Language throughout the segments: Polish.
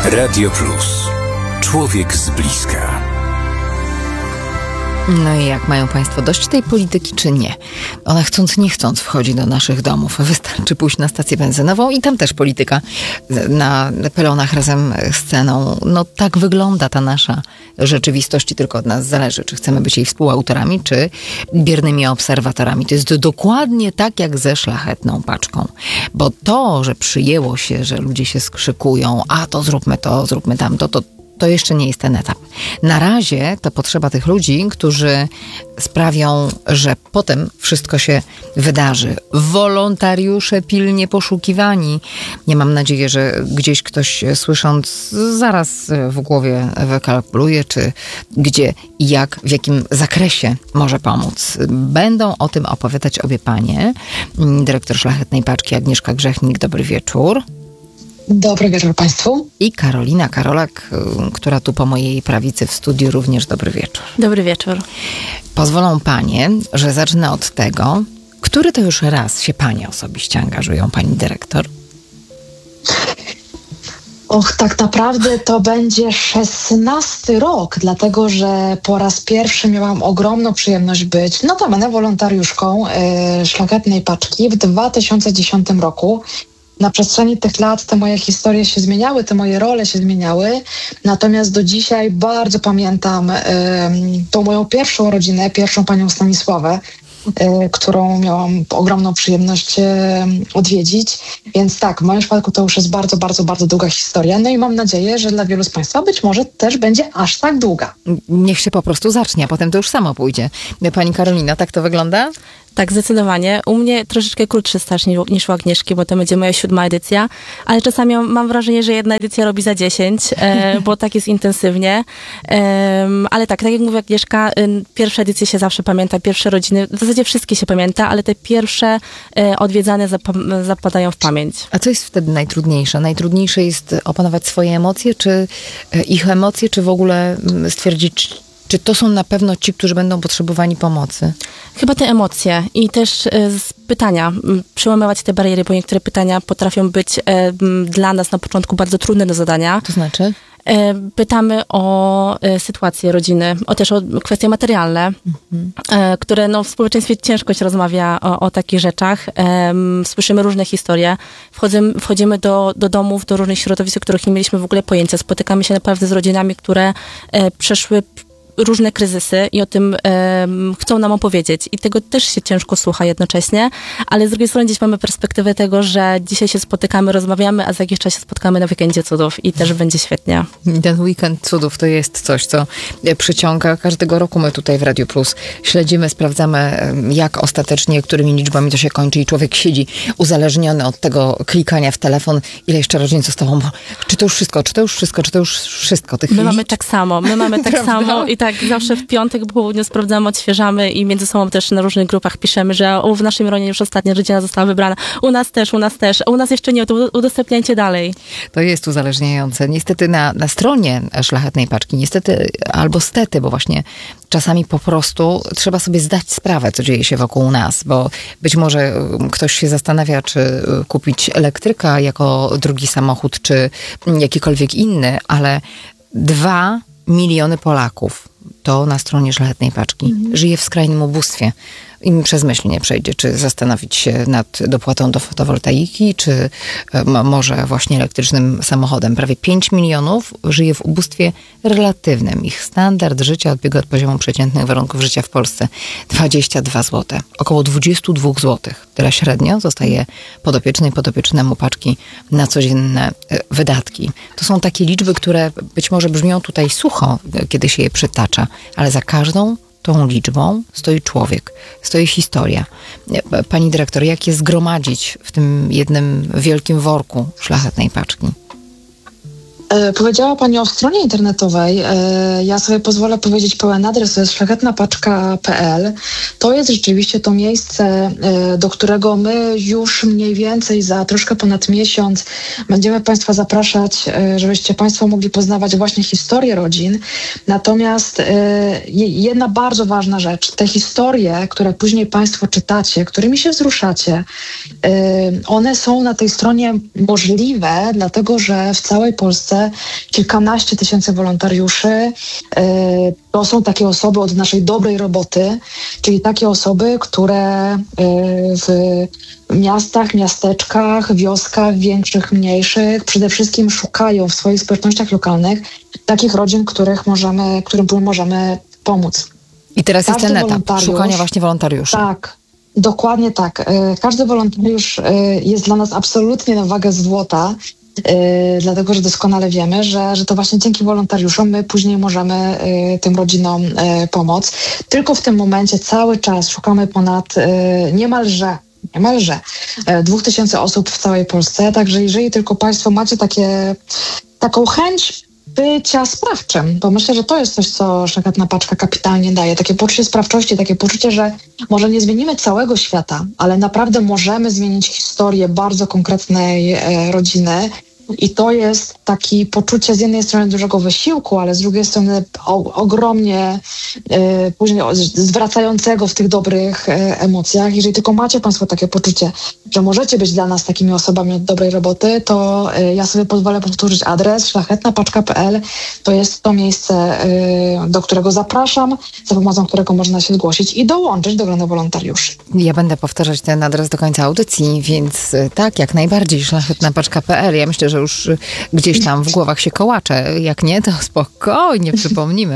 Radio Plus. Człowiek z bliska. No i jak mają Państwo dość tej polityki, czy nie? Ona chcąc nie chcąc wchodzi do naszych domów. Wystarczy pójść na stację benzynową i tam też polityka na pelonach razem z ceną. No tak wygląda ta nasza rzeczywistość i tylko od nas zależy, czy chcemy być jej współautorami, czy biernymi obserwatorami. To jest dokładnie tak jak ze szlachetną paczką. Bo to, że przyjęło się, że ludzie się skrzykują, a to, zróbmy tamto, to jeszcze nie jest ten etap. Na razie to potrzeba tych ludzi, którzy sprawią, że potem wszystko się wydarzy. Wolontariusze pilnie poszukiwani. Nie mam nadziei, że gdzieś ktoś słysząc zaraz w głowie wykalkuluje, czy gdzie i jak, w jakim zakresie może pomóc. Będą o tym opowiadać obie panie. Dyrektor Szlachetnej Paczki Agnieszka Grzechnik, dobry wieczór. Dobry wieczór Państwu. I Karolina Karolak, która tu po mojej prawicy w studiu, również dobry wieczór. Dobry wieczór. Pozwolą panie, że zacznę od tego, który to już raz się panie osobiście angażują, pani dyrektor? Tak naprawdę to będzie 16 rok, dlatego że po raz pierwszy miałam ogromną przyjemność być notabene wolontariuszką Szlachetnej Paczki w 2010 roku. Na przestrzeni tych lat te moje historie się zmieniały, te moje role się zmieniały, natomiast do dzisiaj bardzo pamiętam tą moją pierwszą rodzinę, pierwszą panią Stanisławę, którą miałam ogromną przyjemność odwiedzić. Więc tak, w moim przypadku to już jest bardzo, bardzo, bardzo długa historia. No i mam nadzieję, że dla wielu z Państwa być może też będzie aż tak długa. Niech się po prostu zacznie, a potem to już samo pójdzie. Pani Karolina, tak to wygląda? Tak, zdecydowanie. U mnie troszeczkę krótszy staż niż u Agnieszki, bo to będzie moja 7. edycja, ale czasami mam wrażenie, że jedna edycja robi za 10, bo tak jest intensywnie. Ale tak jak mówi Agnieszka, pierwsze edycje się zawsze pamięta, pierwsze rodziny, w zasadzie wszystkie się pamięta, ale te pierwsze odwiedzane zapadają w pamięć. A co jest wtedy najtrudniejsze? Najtrudniejsze jest opanować swoje emocje, czy ich emocje, czy w ogóle stwierdzić, czy to są na pewno ci, którzy będą potrzebowani pomocy? Chyba te emocje i też pytania, przełamywać te bariery, bo niektóre pytania potrafią być dla nas na początku bardzo trudne do zadania. To znaczy? Pytamy o sytuację rodziny, też o kwestie materialne, które w społeczeństwie ciężko się rozmawia o takich rzeczach. Słyszymy różne historie. Wchodzimy do domów, do różnych środowisk, o których nie mieliśmy w ogóle pojęcia. Spotykamy się naprawdę z rodzinami, które przeszły różne kryzysy i o tym chcą nam opowiedzieć. I tego też się ciężko słucha jednocześnie, ale z drugiej strony gdzieś mamy perspektywę tego, że dzisiaj się spotykamy, rozmawiamy, a za jakiś czas się spotkamy na weekendzie cudów i też będzie świetnie. Ten weekend cudów to jest coś, co przyciąga. Każdego roku my tutaj w Radio Plus śledzimy, sprawdzamy, jak ostatecznie, którymi liczbami to się kończy i człowiek siedzi uzależniony od tego klikania w telefon, ile jeszcze rodzin zostało. Czy to już wszystko, czy to już wszystko, czy to już wszystko? My mamy tak samo i tak zawsze w piątek po południu sprawdzamy, odświeżamy i między sobą też na różnych grupach piszemy, że w naszym rejonie już ostatnia rodzina została wybrana. U nas też, a u nas jeszcze nie, to udostępniajcie dalej. To jest uzależniające. Niestety na stronie Szlachetnej Paczki, niestety albo stety, bo właśnie czasami po prostu trzeba sobie zdać sprawę, co dzieje się wokół nas, bo być może ktoś się zastanawia, czy kupić elektryka jako drugi samochód, czy jakikolwiek inny, ale 2 miliony Polaków, to na stronie Szlachetnej Paczki, żyje w skrajnym ubóstwie. Im przez myśl nie przejdzie, czy zastanowić się nad dopłatą do fotowoltaiki, czy może właśnie elektrycznym samochodem. Prawie 5 milionów żyje w ubóstwie relatywnym. Ich standard życia odbiega od poziomu przeciętnych warunków życia w Polsce 22 zł. Około 22 zł. Tyle średnio zostaje podopiecznej, podopiecznemu paczki na codzienne wydatki. To są takie liczby, które być może brzmią tutaj sucho, kiedy się je przytacza, ale za każdą tą liczbą stoi człowiek, stoi historia. Pani dyrektor, jak je zgromadzić w tym jednym wielkim worku Szlachetnej Paczki? Powiedziała Pani o stronie internetowej. Ja sobie pozwolę powiedzieć pełen adres, to jest szlachetnapaczka.pl. To jest rzeczywiście to miejsce, do którego my już mniej więcej za troszkę ponad miesiąc będziemy Państwa zapraszać, żebyście Państwo mogli poznawać właśnie historię rodzin. Natomiast jedna bardzo ważna rzecz, te historie, które później Państwo czytacie, którymi się wzruszacie, one są na tej stronie możliwe, dlatego że w całej Polsce Polsce, kilkanaście tysięcy wolontariuszy. To są takie osoby od naszej dobrej roboty, czyli takie osoby, które w miastach, miasteczkach, wioskach, większych, mniejszych, przede wszystkim szukają w swoich społecznościach lokalnych takich rodzin, którym możemy pomóc. I teraz jest Każdy ten etap wolontariusz- szukania właśnie wolontariuszy. Tak, dokładnie tak. Każdy wolontariusz jest dla nas absolutnie na wagę złota, dlatego że doskonale wiemy, że to właśnie dzięki wolontariuszom my później możemy tym rodzinom pomóc. Tylko w tym momencie cały czas szukamy ponad niemalże 2000 osób w całej Polsce, także jeżeli tylko Państwo macie taką chęć bycia sprawczym, bo myślę, że to jest coś, co Szlachetna Paczka kapitalnie daje. Takie poczucie sprawczości, takie poczucie, że może nie zmienimy całego świata, ale naprawdę możemy zmienić historię bardzo konkretnej rodziny. I to jest takie poczucie z jednej strony dużego wysiłku, ale z drugiej strony ogromnie później zwracającego w tych dobrych emocjach. Jeżeli tylko macie Państwo takie poczucie, że możecie być dla nas takimi osobami od dobrej roboty, to ja sobie pozwolę powtórzyć adres szlachetnapaczka.pl. To jest to miejsce, do którego zapraszam, za pomocą którego można się zgłosić i dołączyć do grona wolontariuszy. Ja będę powtarzać ten adres do końca audycji, więc tak, jak najbardziej szlachetnapaczka.pl. Ja myślę, że już gdzieś tam w głowach się kołacze. Jak nie, to spokojnie przypomnimy.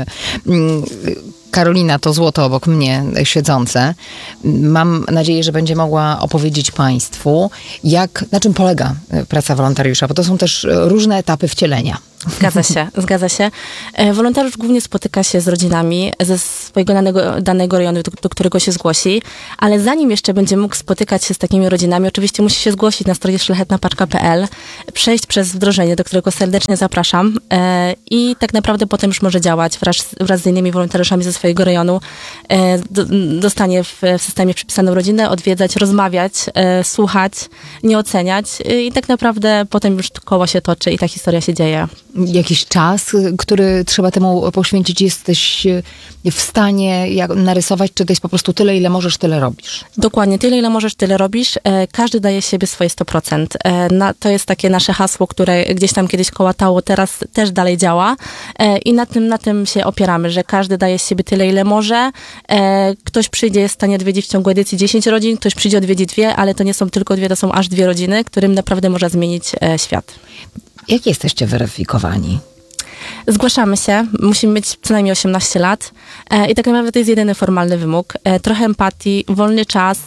Karolina to złoto obok mnie siedzące. Mam nadzieję, że będzie mogła opowiedzieć Państwu, na czym polega praca wolontariusza, bo to są też różne etapy wcielenia. Zgadza się. Wolontariusz głównie spotyka się z rodzinami ze swojego danego rejonu, do którego się zgłosi, ale zanim jeszcze będzie mógł spotykać się z takimi rodzinami, oczywiście musi się zgłosić na stronie szlachetnapaczka.pl, przejść przez wdrożenie, do którego serdecznie zapraszam i tak naprawdę potem już może działać wraz z innymi wolontariuszami ze swojego rejonu. Dostanie w systemie przypisaną rodzinę, odwiedzać, rozmawiać, słuchać, nie oceniać i tak naprawdę potem już koło się toczy i ta historia się dzieje. Jakiś czas, który trzeba temu poświęcić, jesteś w stanie narysować, czy to jest po prostu tyle, ile możesz, tyle robisz? Dokładnie, tyle, ile możesz, tyle robisz. Każdy daje z siebie swoje 100%. To jest takie nasze hasło, które gdzieś tam kiedyś kołatało, teraz też dalej działa i na tym się opieramy, że każdy daje z siebie tyle, ile może. Ktoś przyjdzie, jest w stanie odwiedzić w ciągu edycji 10 rodzin, ktoś przyjdzie odwiedzić 2, ale to nie są tylko 2, to są aż 2 rodziny, którym naprawdę może zmienić świat. Jak jesteście weryfikowani? Zgłaszamy się, musimy mieć co najmniej 18 lat i tak naprawdę to jest jedyny formalny wymóg. Trochę empatii, wolny czas,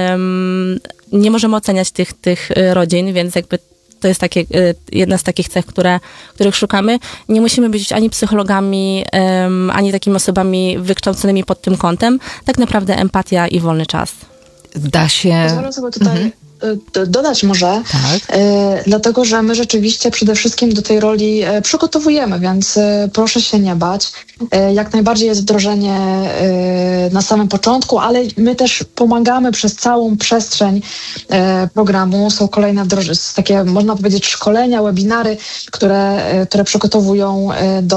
nie możemy oceniać tych rodzin, więc jakby to jest jedna z takich cech, których szukamy. Nie musimy być ani psychologami, ani takimi osobami wykształconymi pod tym kątem. Tak naprawdę empatia i wolny czas. Da się... Pozwolę sobie tutaj dodać może, Tak. Dlatego, że my rzeczywiście przede wszystkim do tej roli przygotowujemy, więc proszę się nie bać. Jak najbardziej jest wdrożenie na samym początku, ale my też pomagamy przez całą przestrzeń programu. Są kolejne takie, można powiedzieć, szkolenia, webinary, które przygotowują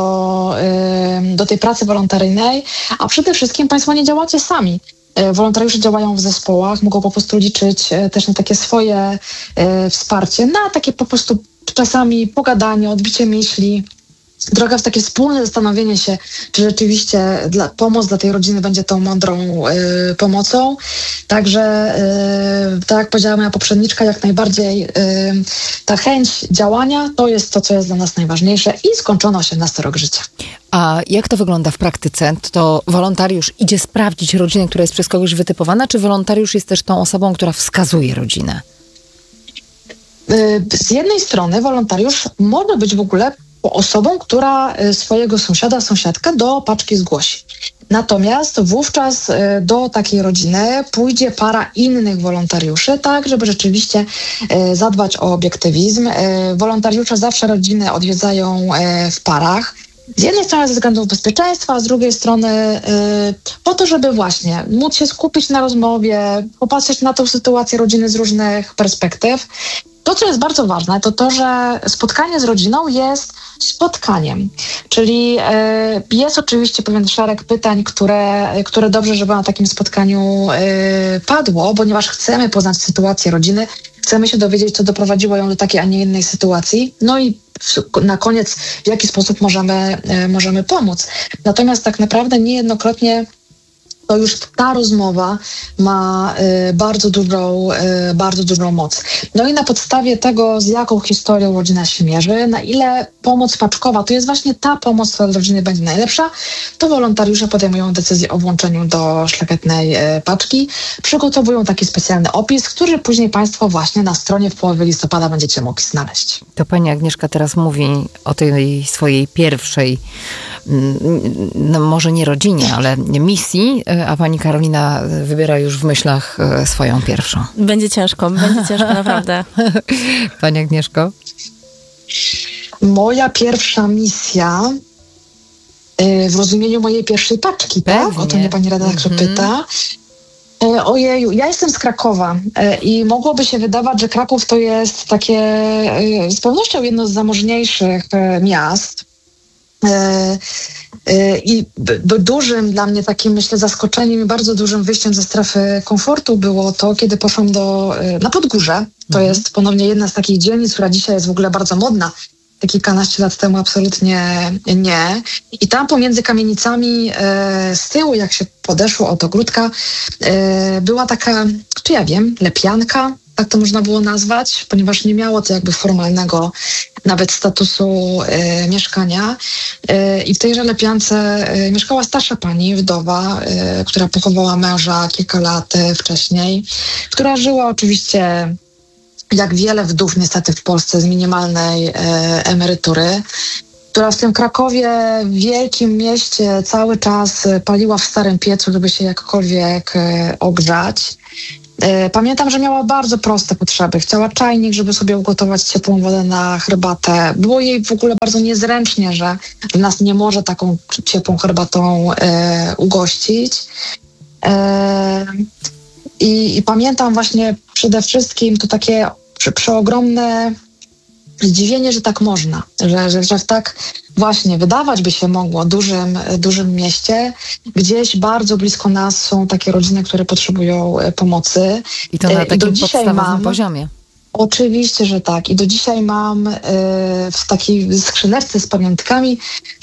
do tej pracy wolontaryjnej, a przede wszystkim Państwo nie działacie sami. Wolontariusze działają w zespołach, mogą po prostu liczyć też na takie swoje wsparcie, na takie po prostu czasami pogadanie, odbicie myśli, droga w takie wspólne zastanowienie się, czy rzeczywiście pomoc dla tej rodziny będzie tą mądrą pomocą. Także, tak jak powiedziała moja poprzedniczka, jak najbardziej ta chęć działania to jest to, co jest dla nas najważniejsze i skończono 18 rok życia. A jak to wygląda w praktyce? To wolontariusz idzie sprawdzić rodzinę, która jest przez kogoś wytypowana, czy wolontariusz jest też tą osobą, która wskazuje rodzinę? Z jednej strony wolontariusz może być w ogóle osobą, która swojego sąsiada, sąsiadkę do paczki zgłosi. Natomiast wówczas do takiej rodziny pójdzie para innych wolontariuszy, tak, żeby rzeczywiście zadbać o obiektywizm. Wolontariusze zawsze rodziny odwiedzają w parach. Z jednej strony ze względów bezpieczeństwa, a z drugiej strony po to, żeby właśnie móc się skupić na rozmowie, popatrzeć na tę sytuację rodziny z różnych perspektyw. To, co jest bardzo ważne, to że spotkanie z rodziną jest spotkaniem. Czyli jest oczywiście pewien szereg pytań, które dobrze, żeby na takim spotkaniu padło, ponieważ chcemy poznać sytuację rodziny, chcemy się dowiedzieć, co doprowadziło ją do takiej, a nie innej sytuacji. No i na koniec, w jaki sposób możemy pomóc. Natomiast tak naprawdę niejednokrotnie to już ta rozmowa ma bardzo dużą moc. No i na podstawie tego, z jaką historią rodzina się mierzy, na ile pomoc paczkowa to jest właśnie ta pomoc, która dla rodziny będzie najlepsza, to wolontariusze podejmują decyzję o włączeniu do szlachetnej paczki. Przygotowują taki specjalny opis, który później Państwo właśnie na stronie w połowie listopada będziecie mogli znaleźć. To pani Agnieszka teraz mówi o tej swojej pierwszej, no może nie rodzinie, ale misji, a pani Karolina wybiera już w myślach swoją pierwszą. Będzie ciężko naprawdę. Pani Agnieszko? Moja pierwsza misja w rozumieniu mojej pierwszej paczki, tak? O to mnie pani redaktor pyta. Ojeju, ja jestem z Krakowa i mogłoby się wydawać, że Kraków to jest takie z pewnością jedno z zamożniejszych miast. I dużym dla mnie takim, myślę, zaskoczeniem i bardzo dużym wyjściem ze strefy komfortu było to, kiedy poszłam na Podgórze. To jest ponownie jedna z takich dzielnic, która dzisiaj jest w ogóle bardzo modna. Te kilkanaście lat temu absolutnie nie. I tam pomiędzy kamienicami z tyłu, jak się podeszło od ogródka, była taka, czy ja wiem, lepianka, tak to można było nazwać, ponieważ nie miało to jakby formalnego nawet statusu mieszkania. I w tejże lepiance mieszkała starsza pani, wdowa, która pochowała męża kilka lat wcześniej, która żyła oczywiście, jak wiele wdów niestety w Polsce, z minimalnej emerytury, która w tym Krakowie, wielkim mieście, cały czas paliła w starym piecu, żeby się jakkolwiek ogrzać. Pamiętam, że miała bardzo proste potrzeby. Chciała czajnik, żeby sobie ugotować ciepłą wodę na herbatę. Było jej w ogóle bardzo niezręcznie, że nas nie może taką ciepłą herbatą ugościć. I pamiętam właśnie przede wszystkim to takie przeogromne zdziwienie, że tak można, że w tak właśnie wydawać by się mogło dużym mieście, gdzieś bardzo blisko nas są takie rodziny, które potrzebują pomocy. I to na takim podstawowym poziomie. Oczywiście, że tak. I do dzisiaj mam w takiej skrzyneczce z pamiątkami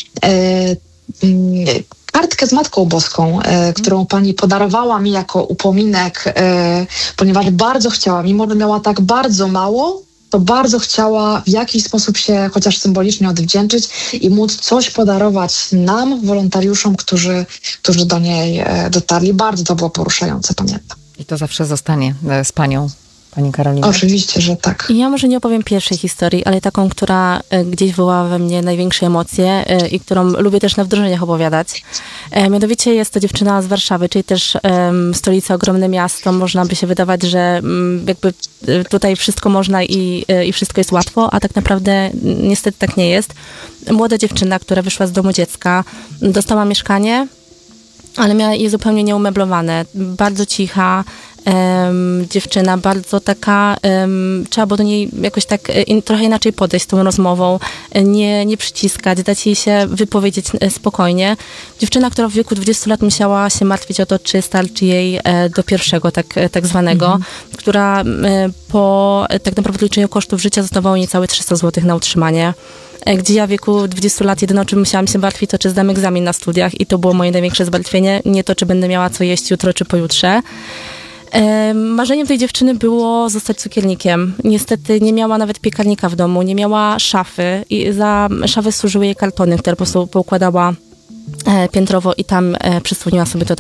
kartkę z Matką Boską, którą pani podarowała mi jako upominek, ponieważ bardzo chciała, mimo że miała tak bardzo mało, to bardzo chciała w jakiś sposób się chociaż symbolicznie odwdzięczyć i móc coś podarować nam, wolontariuszom, którzy do niej dotarli. Bardzo to było poruszające, pamiętam. I to zawsze zostanie z panią, pani Karolina? Oczywiście, że tak. Ja może nie opowiem pierwszej historii, ale taką, która gdzieś wywołała we mnie największe emocje i którą lubię też na wdrożeniach opowiadać. Mianowicie jest to dziewczyna z Warszawy, czyli też stolica, ogromne miasto. Można by się wydawać, że jakby tutaj wszystko można i wszystko jest łatwo, a tak naprawdę niestety tak nie jest. Młoda dziewczyna, która wyszła z domu dziecka, dostała mieszkanie, ale miała je zupełnie nieumeblowane. Bardzo cicha dziewczyna, bardzo taka, trzeba było do niej jakoś tak trochę inaczej podejść z tą rozmową, nie przyciskać, dać jej się wypowiedzieć spokojnie. Dziewczyna, która w wieku 20 lat musiała się martwić o to, czy starczy jej do pierwszego, tak zwanego, która po tak naprawdę liczeniu kosztów życia zostawało niecałe 300 zł na utrzymanie. Gdzie ja w wieku 20 lat jedyne, o czym musiałam się martwić, to czy zdam egzamin na studiach i to było moje największe zmartwienie, nie to, czy będę miała co jeść jutro czy pojutrze. Marzeniem tej dziewczyny było zostać cukiernikiem. Niestety nie miała nawet piekarnika w domu, nie miała szafy i za szafę służyły jej kartony, które po prostu poukładała piętrowo i tam przysłoniła sobie to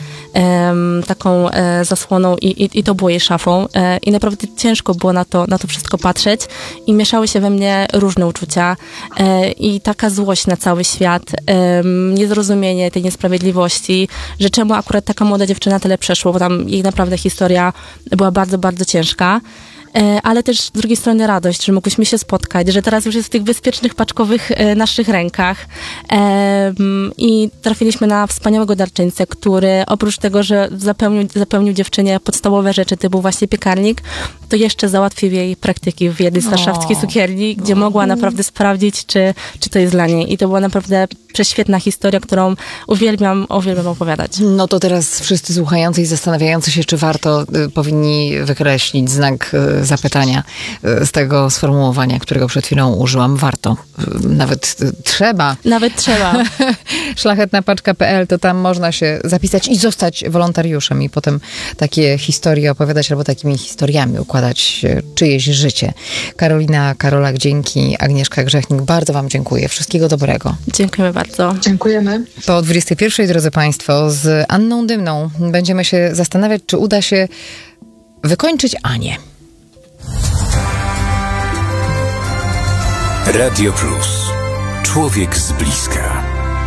taką zasłoną i to było jej szafą. I naprawdę ciężko było na to wszystko patrzeć i mieszały się we mnie różne uczucia i taka złość na cały świat, niezrozumienie tej niesprawiedliwości, że czemu akurat taka młoda dziewczyna tyle przeszło, bo tam jej naprawdę historia była bardzo, bardzo ciężka. Ale też z drugiej strony radość, że mogłyśmy się spotkać, że teraz już jest w tych bezpiecznych, paczkowych naszych rękach. I trafiliśmy na wspaniałego darczyńcę, który oprócz tego, że zapełnił dziewczynie podstawowe rzeczy typu właśnie piekarnik, to jeszcze załatwił jej praktyki w jednej z warszawskich cukierni, gdzie mogła naprawdę sprawdzić, czy to jest dla niej. I to była naprawdę prześwietna historia, którą uwielbiam opowiadać. No to teraz wszyscy słuchający i zastanawiający się, czy warto, powinni wykreślić znak zapytania z tego sformułowania, którego przed chwilą użyłam. Warto. Nawet trzeba. Szlachetnapaczka.pl, to tam można się zapisać i zostać wolontariuszem i potem takie historie opowiadać albo takimi historiami układać czyjeś życie. Karolina Karolak, dzięki. Agnieszka Grzechnik, bardzo wam dziękuję. Wszystkiego dobrego. Dziękujemy bardzo. Dziękujemy. Po 21, drodzy Państwo, z Anną Dymną będziemy się zastanawiać, czy uda się wykończyć Anię. Radio Plus. Człowiek z bliska.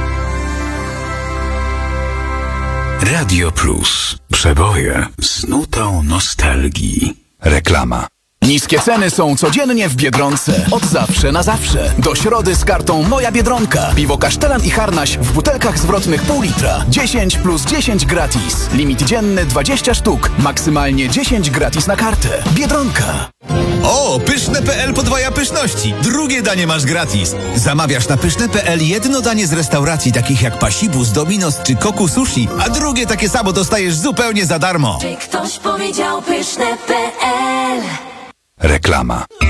Radio Plus. Przeboje z nutą nostalgii. Reklama. Niskie ceny są codziennie w Biedronce. Od zawsze na zawsze. Do środy z kartą Moja Biedronka. Piwo Kasztelan i Harnaś w butelkach zwrotnych pół litra. 10 plus 10 gratis. Limit dzienny 20 sztuk. Maksymalnie 10 gratis na kartę. Biedronka. O, pyszne.pl podwaja pyszności. Drugie danie masz gratis. Zamawiasz na pyszne.pl jedno danie z restauracji takich jak Pasibus, Dominos czy Koku Sushi, a drugie takie samo dostajesz zupełnie za darmo. Czy ktoś powiedział pyszne.pl? Reklama.